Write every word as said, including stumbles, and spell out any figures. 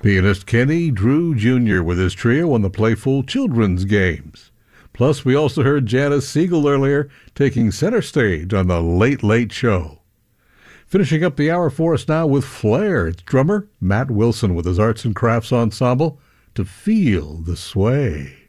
Pianist Kenny Drew Junior with his trio on the playful children's games. Plus, we also heard Janice Siegel earlier taking center stage on The Late Late Show. Finishing up the hour for us now with flair, it's drummer Matt Wilson with his Arts and Crafts Ensemble, To Feel the Sway.